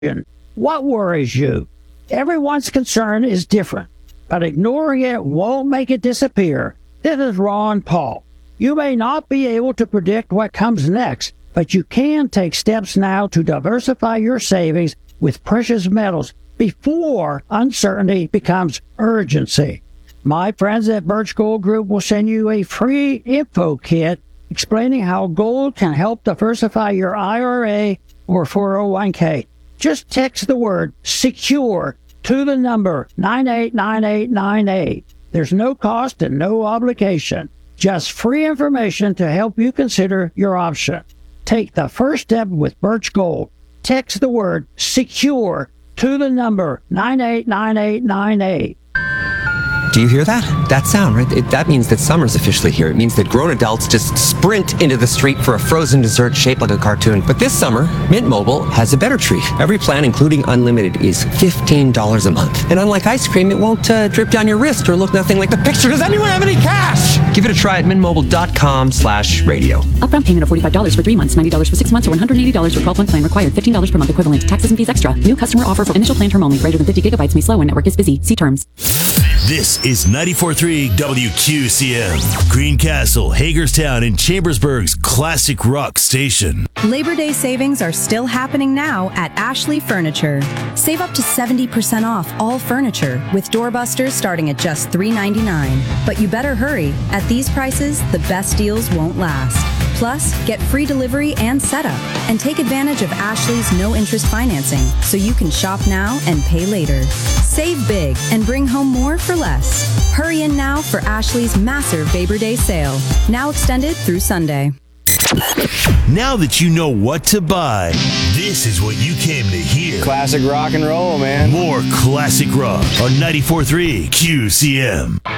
What worries you? Everyone's concern is different, but ignoring it won't make it disappear. This is Ron Paul. You may not be able to predict what comes next, but you can take steps now to diversify your savings with precious metals before uncertainty becomes urgency. My friends at Birch Gold Group will send you a free info kit explaining how gold can help diversify your IRA or 401k. Just text the word SECURE to the number 989898. There's no cost and no obligation. Just free information to help you consider your option. Take the first step with Birch Gold. Text the word SECURE to the number 989898. Do you hear that? That sound, right? That means that summer's officially here. It means that grown adults just sprint into the street for a frozen dessert shaped like a cartoon. But this summer, Mint Mobile has a better treat. Every plan, including unlimited, is $15 a month. And unlike ice cream, it won't drip down your wrist or look nothing like the picture. Does anyone have any cash? Give it a try at mintmobile.com/radio. Upfront payment of $45 for 3 months, $90 for 6 months, or $180 for 12-month plan required. $15 per month equivalent. Taxes and fees extra. New customer offer for initial plan term only. Greater than 50 gigabytes may slow when network is busy. See terms. This is 94.3 WQCM, Greencastle, Hagerstown, and Chambersburg's classic rock station. Labor Day savings are still happening now at Ashley Furniture. Save up to 70% off all furniture, with doorbusters starting at just $3.99. But you better hurry. At these prices, the best deals won't last. Plus, get free delivery and setup, and take advantage of Ashley's no-interest financing, so you can shop now and pay later. Save big and bring home more for less. Hurry in now for Ashley's massive Labor Day sale, now extended through Sunday. Now that you know what to buy, this is what you came to hear. Classic rock and roll, man. More classic rock on 94.3 QCM.